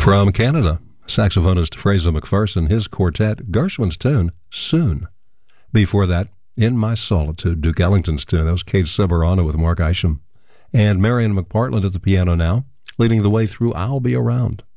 From Canada, saxophonist Fraser McPherson, his quartet, Gershwin's tune, Soon. Before that, In My Solitude, Duke Ellington's tune. That was Kate Ceberano with Mark Isham. And Marion McPartland at the piano now, leading the way through I'll Be Around.